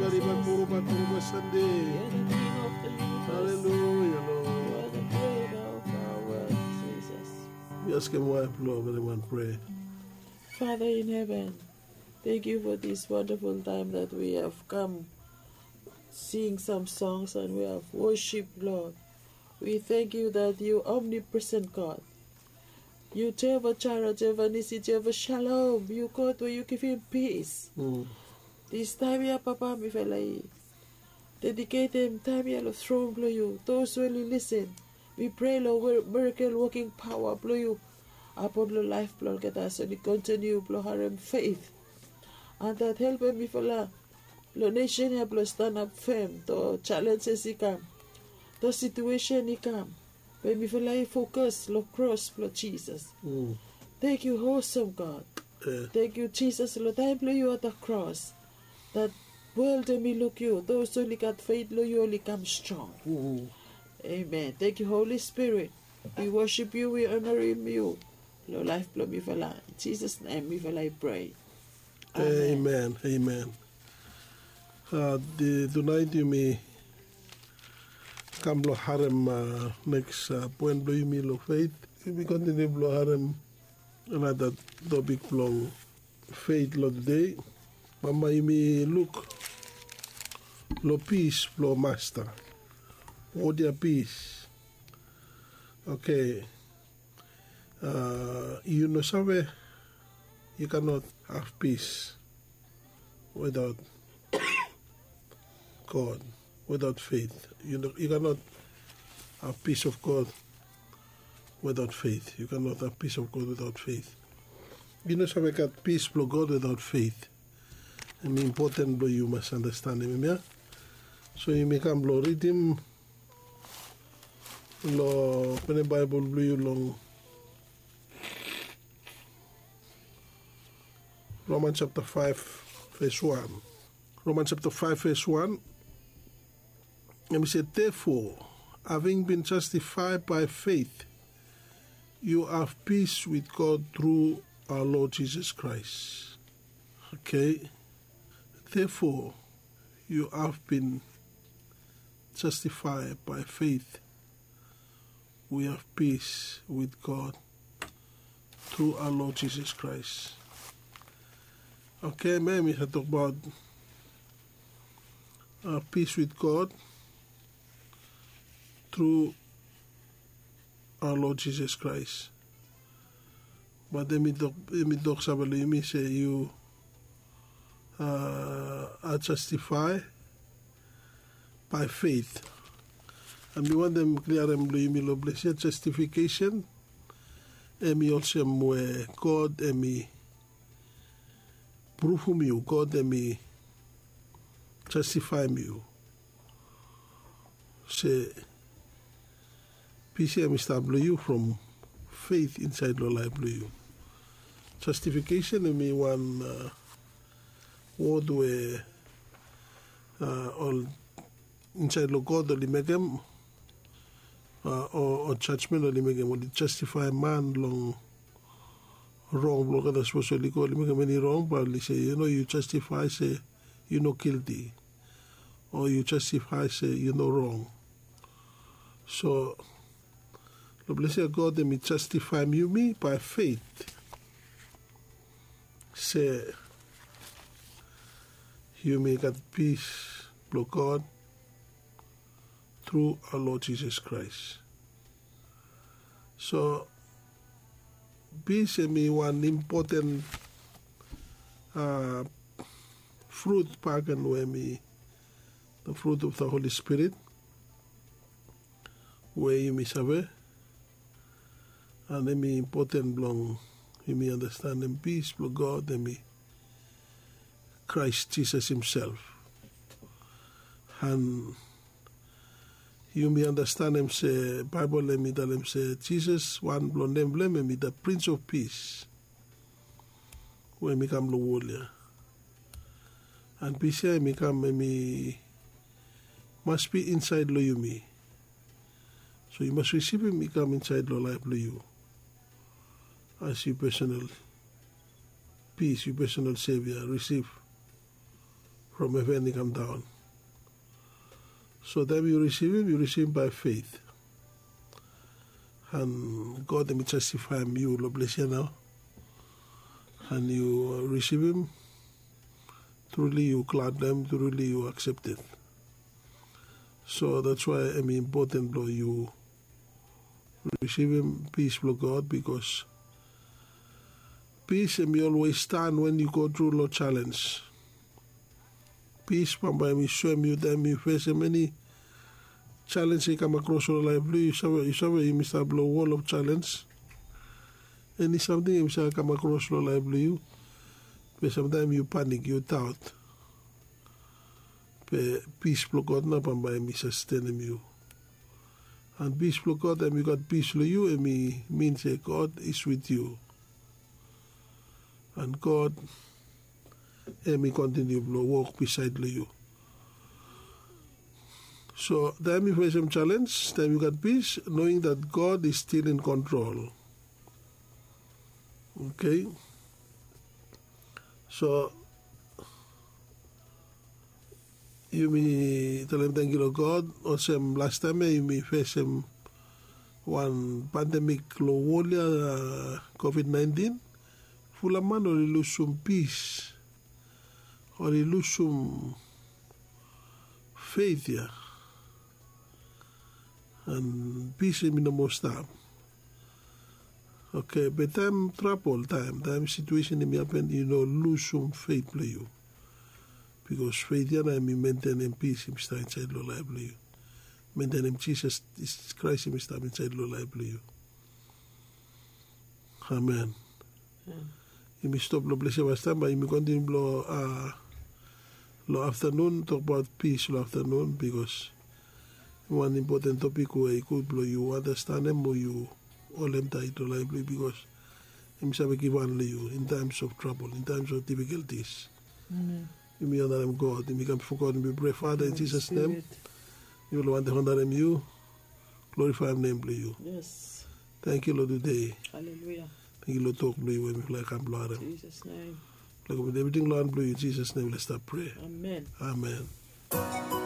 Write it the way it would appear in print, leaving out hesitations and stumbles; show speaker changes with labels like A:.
A: Kariban Murubat Murubat Sunday.
B: You're the King of the universe.
A: Hallelujah,
B: You
A: Lord.
B: are the creator of our world, Jesus.
A: We ask him wife, Lord, everyone pray.
B: Father in heaven, thank you for this wonderful time that we have come, sing some songs and we have worshiped, Lord. We thank you that you omnipresent God. You Jehovah Jireh, Jehovah Nissi, Jehovah Shalom. You God where you give him peace. This time ya Papa mi felai. Dedicate them time ya lo throne blow you. Those who will listen. We pray Lord miracle working power blow you. Upon the life blow get us and continue blow harem faith. And that help me fella. Lo nation ya blow stand up firm. To challenges he come. To situation he come. When we feel focus, Lord cross, Lord Jesus. Thank you, awesome God. Thank you, Jesus, Lord. I blow you at the cross. That world me look you. Those who only got faith, Lord, you only come strong. Amen. Thank you, Holy Spirit. We worship you, we honor you. Lord, life blow me for life. In Jesus' name, we feel pray.
A: Amen. Amen. Tonight you may come blow harem next point blow you me lo faith. We continue blow harem another topic blow faith lo today. Mama you may look lo peace blow master. What your peace? Okay. You know somewhere you cannot have peace without God. Without faith, you cannot have peace of God without faith. You cannot have peace of God without faith. You know, so we got peace of God without faith. And important, but you must understand him. Yeah? So you may come, read him. When the Bible blue you long. Romans chapter 5, verse 1. Romans chapter 5, verse 1. And we said, therefore, having been justified by faith, you have peace with God through our Lord Jesus Christ. Okay? Therefore, you have been justified by faith. We have peace with God through our Lord Jesus Christ. Okay, man, we have talked about peace with God through our Lord Jesus Christ. But then me talk sabali me say you are justified by faith. And we want them clear them me lo bless justification. And me also where God and me prove you God and me justify me. Say PCM establish you from faith inside your life blue you. Justification and me one word where all inside lo God only make them or judgment only make them only justify man long wrong block that's supposed to go only make them any wrong but say you justify say guilty or you justify say wrong. So the blessed God me justify me by faith. Say you may get peace, Lord God, through our Lord Jesus Christ. So peace me one important fruit pagan where me the fruit of the Holy Spirit where you may serve. And then me important long, you may understand them peace, blow God, then me Christ Jesus himself. And you may understand him say, Bible let me tell him say, Jesus one blow them blame me the Prince of Peace. When me come lo warrior. And peace here me come me must be inside lo you me. So you must receive him, me come inside lo life lo you. As your personal peace, your personal Savior, receive from heaven he come down. So then you receive him by faith. And God may justify him, you will bless you now. And you receive him, truly you glad them, truly you accept it. So that's why I mean important blow you receive him, peace blow God, because peace may always stand when you go through a challenge. Peace by me show you that you face many challenges you come across your life. You start blow wall of challenge. And something you shall come across your life you. But sometimes you panic, you doubt. But peace blow God na by me sustain you. And peace blow God and you got peace for you and me means that God is with you. And God and me continue to walk beside you. So then you face some challenge, then you got peace, knowing that God is still in control. Okay? So you may tell him thank you to God. Or some last time you may face him one pandemic COVID-19. Full man or lose some peace. Or lose some faith here. And peace in the most time. Okay, but time trouble, time situation in me happen, lose some faith play you. Because faith here I mean maintain in peace in start inside your life play you. Maintain in Jesus Christ in start inside your life play you. Amen. You may stop the blessing last time, but you may continue blow afternoon, talk about peace afternoon, because one important topic where you could blow you understand them or you all them title lively, because himself give only you in times of trouble, in times of difficulties.
B: Amen.
A: You may honor him God, you may come for God and be pray Father in Jesus' name. You will want to honor him you, glorify him name play you.
B: Yes.
A: Thank you Lord today.
B: Hallelujah.
A: Thank you Lord talk blue you when we like and blow him.
B: In Jesus' name.
A: Like with everything Lord blue you in Jesus' name let's start pray.
B: Amen.
A: Amen.